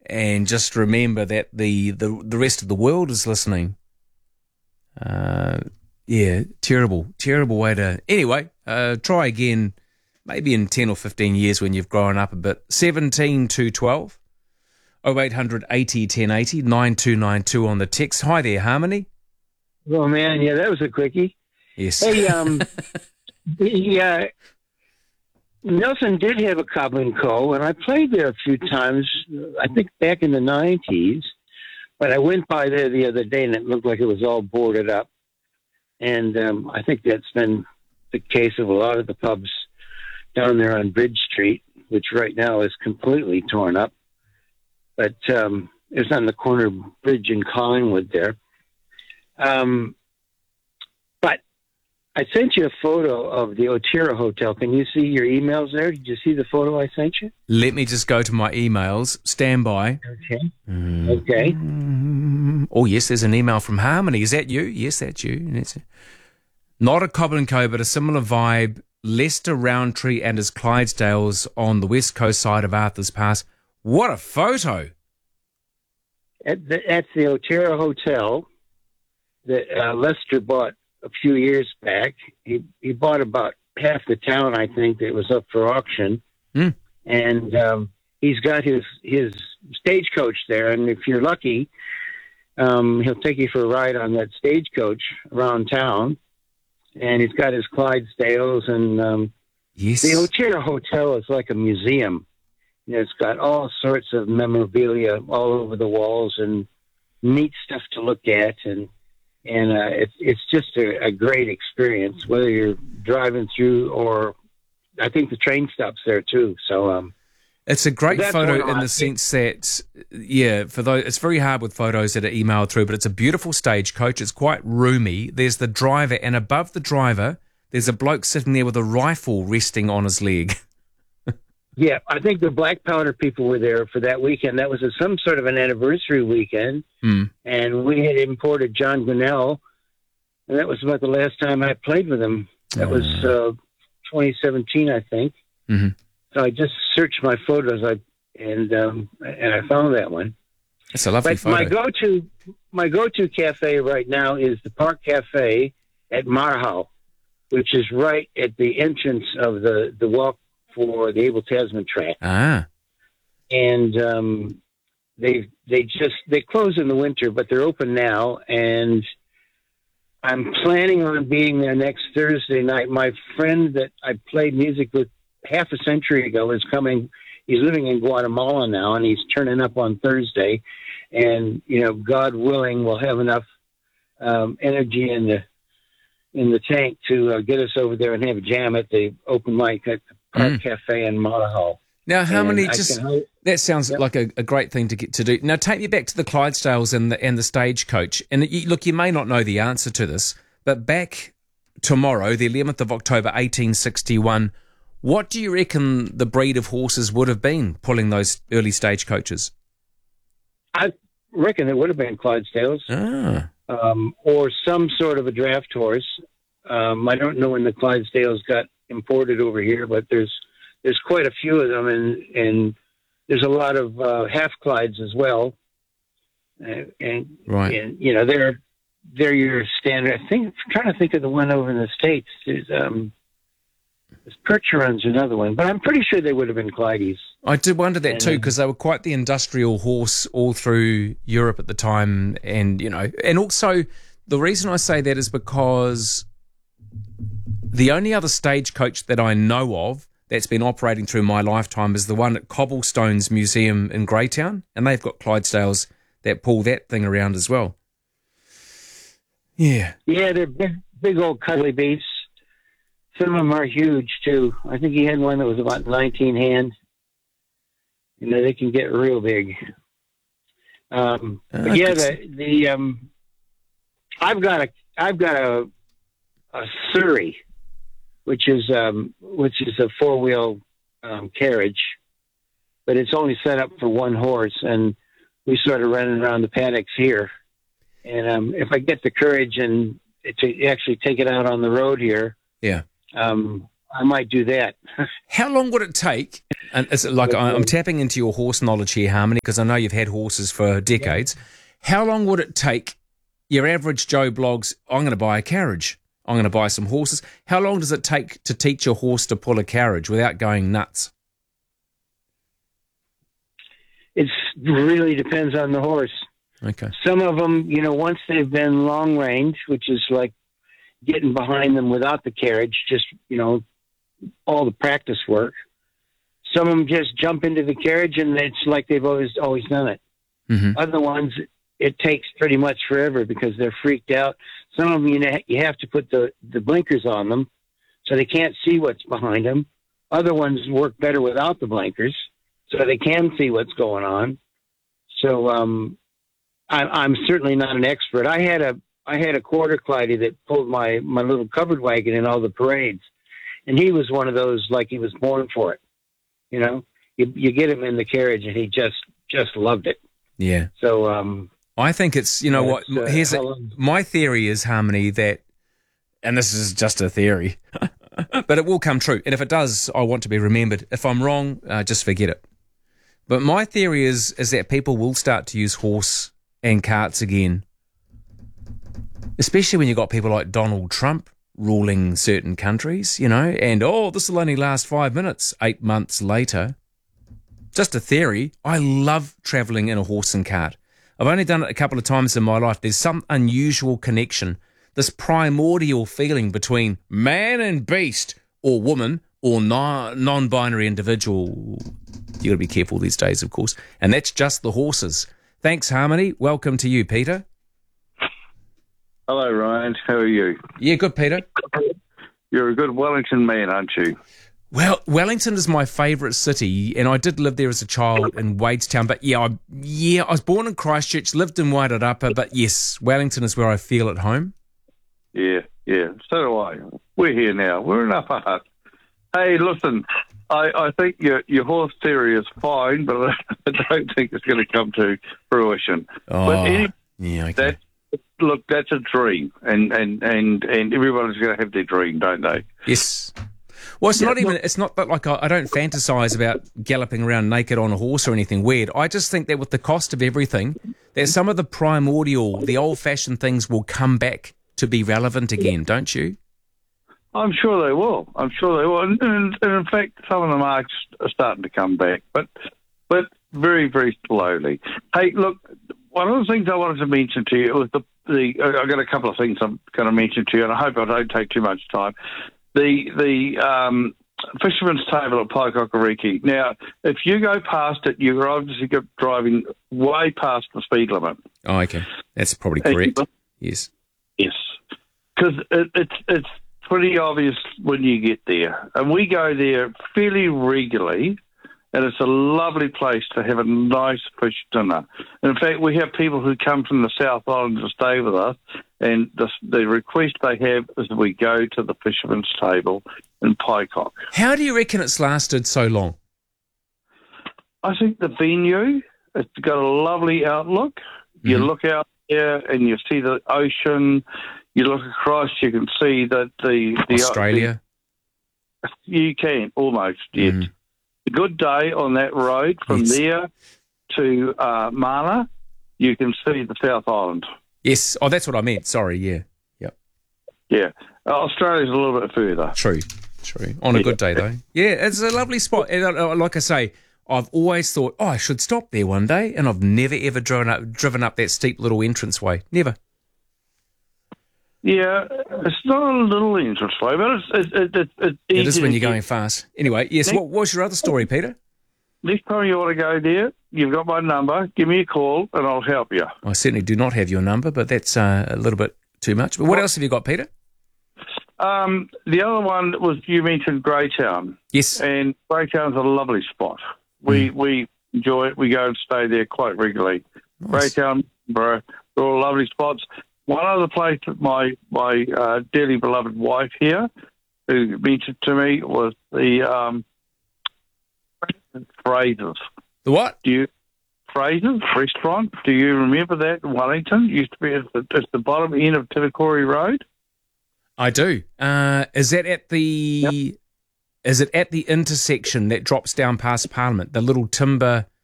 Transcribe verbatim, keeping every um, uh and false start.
and just remember that the, the, the rest of the world is listening. Uh, yeah, terrible, terrible way to... Anyway, uh, try again, maybe in ten or fifteen years when you've grown up a bit. seventeen two twelve, oh eight hundred eighty ten eighty, nine two nine two on the text. Hi there, Harmony. Oh, man, yeah, that was a quickie. Yes. Hey, um, the, uh, Nelson did have a Cobb and Co., and I played there a few times, I think back in the nineties, but I went by there the other day, and it looked like it was all boarded up. And um, I think that's been the case of a lot of the pubs down there on Bridge Street, which right now is completely torn up. But um, it's on the corner bridge in Collingwood there. Um, but I sent you a photo of the Otira Hotel. Can you see your emails there? Did you see the photo I sent you? Let me just go to my emails. Stand by. Okay. Mm. Okay. Oh, yes, there's an email from Harmony. Is that you? Yes, that's you. That's it. Not a Cobb and Co., but a similar vibe. Leicester, Roundtree and his Clydesdales on the west coast side of Arthur's Pass. What a photo. At the, that's the Otira Hotel that uh, Lester bought a few years back. He he bought about half the town, I think, that was up for auction. Mm. And um, he's got his, his stagecoach there. And if you're lucky, um, he'll take you for a ride on that stagecoach around town. And he's got his Clydesdales. And um, yes. the Otira Hotel is like a museum. You know, it's got all sorts of memorabilia all over the walls and neat stuff to look at. And And uh, it's it's just a, a great experience, whether you're driving through or I think the train stops there too. So um, it's a great photo in the sense that, yeah, for those, it's very hard with photos that are emailed through, but it's a beautiful stagecoach. It's quite roomy. There's the driver, and above the driver, there's a bloke sitting there with a rifle resting on his leg. Yeah, I think the Black Powder people were there for that weekend. That was a, some sort of an anniversary weekend. Mm. And we had imported John Gunnell, and that was about the last time I played with him. That uh. was uh, twenty seventeen, I think. Mm-hmm. So I just searched my photos, I, and um, and I found that one. It's a lovely but photo. My go-to, my go-to cafe right now is the Park Cafe at Marhau, which is right at the entrance of the, the walk for the Abel Tasman track. Ah. And um, they they just, they close in the winter, but they're open now. And I'm planning on being there next Thursday night. My friend that I played music with half a century ago is coming. He's living in Guatemala now, and he's turning up on Thursday. And, you know, God willing, we'll have enough um, energy in the in the tank to uh, get us over there and have a jam at the open mic at the Park mm. Cafe in Marhau. Now, how many? Just can, that sounds yep. like a, a great thing to get to do. Now, take me back to the Clydesdales and the and the stagecoach. And you, look, you may not know the answer to this, but back tomorrow, the eleventh of October, eighteen sixty-one. What do you reckon the breed of horses would have been pulling those early stagecoaches? I reckon it would have been Clydesdales, ah. um, or some sort of a draft horse. Um, I don't know when the Clydesdales got imported over here, but there's there's quite a few of them, and and there's a lot of uh, half Clydes as well. And, and right, and you know they're they're your standard. I think I'm trying to think of the one over in the States. There's um. Percheron's another one, but I'm pretty sure they would have been Clydes. I did wonder that and, too, because they were quite the industrial horse all through Europe at the time. And, you know, and also the reason I say that is because the only other stagecoach that I know of that's been operating through my lifetime is the one at Cobblestones Museum in Greytown, and they've got Clydesdales that pull that thing around as well. Yeah. Yeah, they're big, big old cuddly beasts. Some of them are huge, too. I think he had one that was about nineteen hand. You know, they can get real big. Um, uh, but yeah, the, the um, I've got a I've got a a Surrey, which is um, which is a four wheel um, carriage, but it's only set up for one horse, and we sort of running around the paddocks here. And um, if I get the courage and to actually take it out on the road here, yeah. Um, I might do that. How long would it take? And it's like I- I'm tapping into your horse knowledge here, Harmony, because I know you've had horses for decades. How long would it take your average Joe Bloggs? I'm going to buy a carriage. I'm going to buy some horses. How long does it take to teach a horse to pull a carriage without going nuts? It really depends on the horse. Okay. Some of them, you know, once they've been long range, which is like getting behind them without the carriage, just, you know, all the practice work. Some of them just jump into the carriage and it's like they've always always done it. Mm-hmm. Other ones, it takes pretty much forever because they're freaked out. Some of them, you know, you have to put the, the blinkers on them so they can't see what's behind them. Other ones work better without the blinkers so they can see what's going on. So um, I, I'm certainly not an expert. I had a I had a quarter Clyde that pulled my, my little covered wagon in all the parades. And he was one of those, like he was born for it. You know, you, you get him in the carriage and he just, just loved it. Yeah. So, um, I think it's, you know what, uh, here's a, long- my theory is, Harmony, that, and this is just a theory, but it will come true. And if it does, I want to be remembered. If I'm wrong, uh, just forget it. But my theory is, is that people will start to use horse and carts again, especially when you've got people like Donald Trump ruling certain countries, you know, and, oh, this will only last five minutes, eight months later. Just a theory. I love travelling in a horse and cart. I've only done it a couple of times in my life. There's some unusual connection, this primordial feeling between man and beast, or woman, or non- non-binary individual. You've got to be careful these days, of course. And that's just the horses. Thanks, Harmony. Welcome to you, Peter. Hello, Ryan. How are you? Yeah, good, Peter. You're a good Wellington man, aren't you? Well, Wellington is my favourite city, and I did live there as a child in Wadestown. But yeah, I, yeah, I was born in Christchurch, lived in Wairarapa, but yes, Wellington is where I feel at home. Yeah, yeah. So do I. We're here now. We're in Upper Hutt. Hey, listen, I, I think your your horse theory is fine, but I don't think it's going to come to fruition. Oh, but any, yeah, okay. that, look, that's a dream, and, and, and, and everybody's going to have their dream, don't they? Yes. Well, it's Yeah, not even, look- it's not that like I, I don't fantasize about galloping around naked on a horse or anything weird. I just think that with the cost of everything, that some of the primordial, the old-fashioned things will come back to be relevant again, don't you? I'm sure they will. I'm sure they will. And, and, and in fact, some of the marks are starting to come back, but but very, very slowly. Hey, look, one of the things I wanted to mention to you was the, the I've got a couple of things I'm going to mention to you, and I hope I don't take too much time. The the um, Fisherman's Table at Paikokiriki. Now, if you go past it, you're obviously driving way past the speed limit. Oh, okay. That's probably correct. Yes. Yes, because it, it's it's pretty obvious when you get there, and we go there fairly regularly, and it's a lovely place to have a nice fish dinner. And in fact, we have people who come from the South Island to stay with us, and the, the request they have is that we go to the Fisherman's Table in Paikok. How do you reckon it's lasted so long? I think the venue, it's got a lovely outlook. You Mhm. look out there and you see the ocean. You look across, you can see that the... the Australia? The, you can, almost, yes. Mhm. A good day on that road from Yes. there to uh, Mana, you can see the South Island. Yes. Oh, that's what I meant. Sorry, yeah. Yep. Yeah. Uh, Australia's a little bit further. True. True. On a good day, though. Yeah, it's a lovely spot. And, uh, like I say, I've always thought, oh, I should stop there one day, and I've never, ever driven up, driven up that steep little entranceway. Never. Yeah, it's not a little entranceway, but it's, it, it, it, it's It easy is when to you're get. going fast. Anyway, yes, what, what's your other story, Peter? Next time you want to go there, you've got my number. Give me a call and I'll help you. I certainly do not have your number, but that's uh, a little bit too much. But what else have you got, Peter? Um, the other one was you mentioned Greytown, Yes. and Greytown's a lovely spot. We we enjoy it. We go and stay there quite regularly. Nice. Greytown, bro, they're all lovely spots. One other place that my my uh, dearly beloved wife here, who mentioned to me, was the um, Fraser's. The what? Do you Fraser's restaurant? Do you remember that in Wellington? It used to be at the, at the bottom end of Tinakori Road. I do. Uh, is that at the is it at the intersection that drops down past Parliament, the little timber